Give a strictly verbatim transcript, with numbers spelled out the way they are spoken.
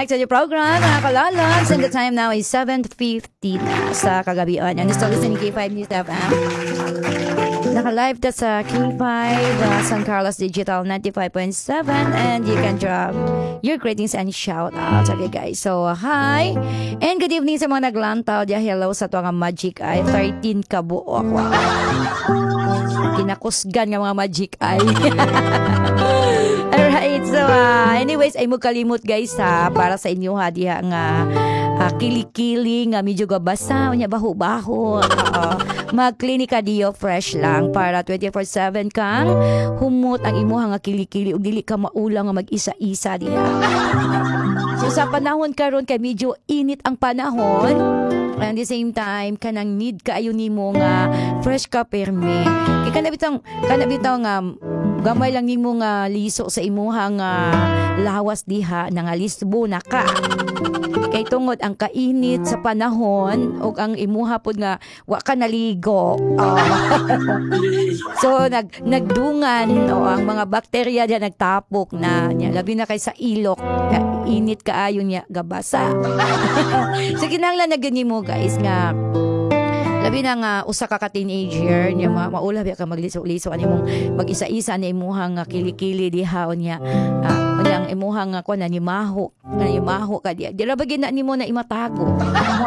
back to the program, mga kalalags. And the time now is seven fifty na sa kagabian. And still listening K five News F M. Naka-live ta sa K five, uh, San Carlos Digital ninety-five point seven. And you can drop your greetings and shout out. Okay guys, so uh, hi. And good evening sa mga naglantaw. Dia hello sa tuwang Magic Eye. thirteen kabuok. Wow. Kinakusgan nga mga Magic Eye. Alright, so uh, anyways, ay mo kalimot guys ha, para sa inyo ha, diha nga uh, kilikili nga medyo gabasa, unya baho-baho. Uh, Mag-klinika Dio fresh lang para twenty-four seven kang humot ang imo nga kilikili ug dili ka maulang nga mag-isa-isa diha. So sa panahon karon kay medyo init ang panahon. At the same time, kanang need kaayo nimo nga fresh ka permi. Kay kanabitaw kanabitaw nga gamay lang nimo nga liso sa imuhang uh, lawas diha nang alisbo na ka. Kay tungod ang kainit sa panahon ug ang imuha pod nga wa ka naligo. Oh. So nag nagdungan o oh, ang mga bakterya diha nagtapok na nya labi na kay sa ilok. Ka, init kaayo niya gabasa. So kinahanglan na gani mo guys nga labi na nga usa ka ka teenager niya ma maulab ka magliso-liso ani mong mag-isa-isa ni imuhang kilikili diha niya uh, ang imuhang kuan ni maho ni maho ka diha dira ba gina nimo na imatago